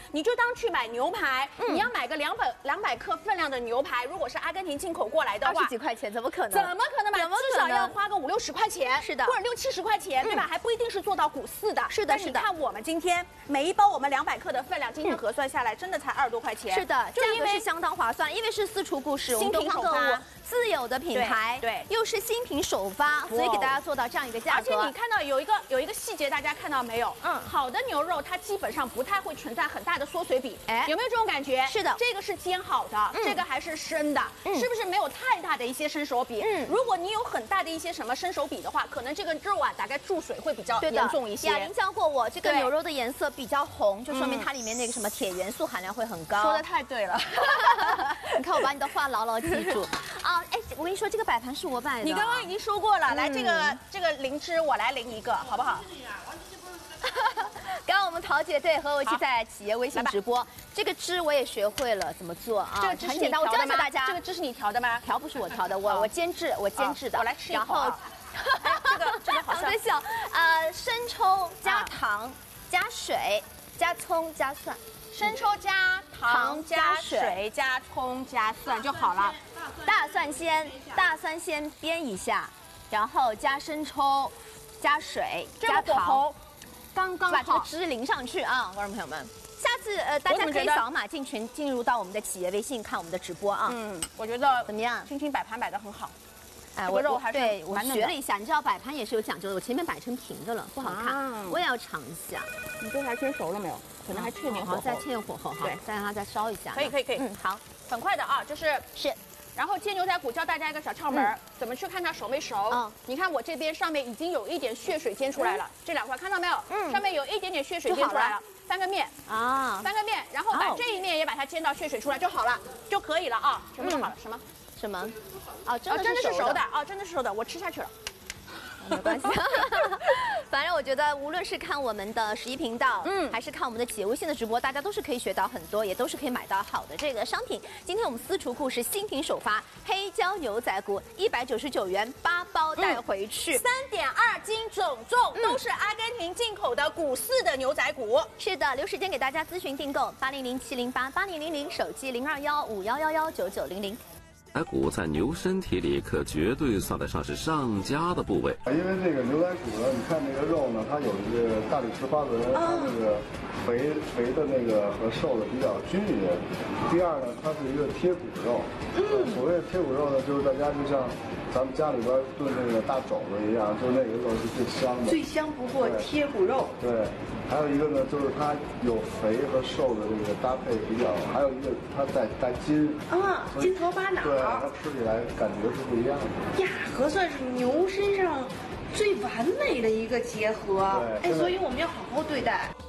你就当去买牛排，你要买个200克分量的牛排，如果是阿根廷进口过来的话 ，20几块钱怎么可能？ 怎么可能买？至少要花个50、60块钱， 是的， 或者60、70块钱，对吧？还不一定是做到谷饲的。 是的，是的。 你看我们今天每一包我们200克的分量，今天核算下来真的才20多块钱。 是的，价格是相当划算，因为是私厨故事， 新品首发。 自有的品牌， 对， 又是新品首发，所以给大家做到这样一个价格。 而且你看到有一个细节，大家看到没有？好的牛肉它基本上不太会存在很大的缩水比，有没有这种感觉？ 是的， 这个是煎好的，这个还是生的，是不是没有太大的一些生熟比？如果你有很大的一些什么生熟比的话，可能这个肉啊大概注水会比较严重一些。 雅玲教过我，这个牛肉的颜色比较红，就说明它里面那个什么铁元素含量会很高。 说的太对了， 你看我把你的话牢牢记住啊！哎，我跟你说。 这个摆盘是我摆的， 你刚刚已经说过了。来，这个灵芝我来淋一个，好不好？ 刚刚我们桃姐对和我一起在企业微信直播，这个汁我也学会了怎么做啊。 这个汁很简单，我教教大家。 这个汁是你调的吗？ 调不是我调的，我监制的。 我来吃一口。然后这个好像在笑。生抽加糖加水加葱加蒜。 生抽加糖加水加葱加蒜就好了。 大蒜先煸一下，然后加生抽，加水，加糖，刚刚好。把这个汁淋上去啊，观众朋友们。下次大家可以扫码进入到我们的企业微信看我们的直播啊。 我觉得怎么样？ 青青摆盘摆得很好。 哎，我学了一下，你知道摆盘也是有讲究的。我前面摆成平的了，不好看，我也要尝一下。 你这还煎熟了没有？可能还欠点火候。 再欠点火候哈，再让它再烧一下。 可以。 好， 很快的啊，是。然后煎牛仔骨教大家一个小窍门，怎么去看它熟没熟？你看我这边上面已经有一点血水煎出来了，这2块看到没有？上面有一点点血水煎出来了。翻个面啊，翻个面，然后把这一面也把它煎到血水出来就好了，就可以了啊，全部就好了。什么？哦，真的是熟的啊，真的是熟的，我吃下去了。没关系， 反正我觉得无论是看我们的11频道，还是看我们的企业微信的直播，大家都是可以学到很多，也都是可以买到好的这个商品。今天我们私厨库是新品首发，黑椒牛仔骨199元8包带回去 ，3.2斤总重，都是阿根廷进口的谷饲的牛仔骨。 是的，留时间给大家咨询订购800-708-8000，手机0215119900。 骨在牛身体里可绝对算得上是上佳的部位。 因为这个牛仔骨呢，你看这个肉呢，它有一个大理石花纹，它那个肥的那个和瘦的比较均匀。第二呢，它是一个贴骨肉。所谓的贴骨肉呢，就是大家就像咱们家里边炖那个大肘子一样，就那个肉是最香的。 最香不过贴骨肉。 对。还有一个呢，就是它有肥和瘦的这个搭配比较，还有一个它带筋啊，筋头巴脑， 对，它吃起来感觉是不一样的呀，核算是牛身上最完美的一个结合，哎，所以我们要好好对待。